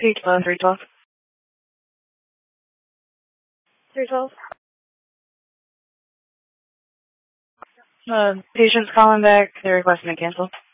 Page 312. 312. Patient's calling back. They're requesting to cancel.